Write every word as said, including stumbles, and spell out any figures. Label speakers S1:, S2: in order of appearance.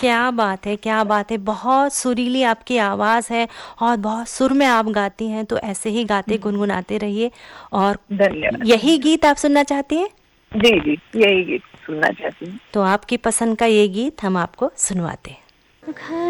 S1: क्या बात है, क्या बात है। बहुत सुरीली आपकी आवाज़ है और बहुत सुर में आप गाती हैं, तो ऐसे ही गाते गुनगुनाते रहिए। और
S2: धन्यवाद
S1: यही
S2: धन्यवाद।
S1: गीत आप सुनना चाहती हैं?
S2: जी जी, यही गीत सुनना चाहती हूँ।
S1: तो आपकी पसंद का ये गीत हम आपको सुनवाते हैं।